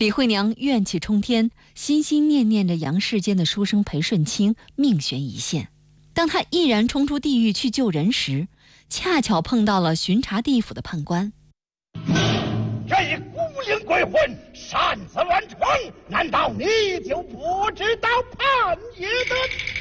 李惠娘怨气冲天，心心念念着杨世间的书生裴顺清命悬一线。当他毅然冲出地狱去救人时，恰巧碰到了巡查地府的判官。 这一孤灵鬼魂擅自乱闯，难道你就不知道判决的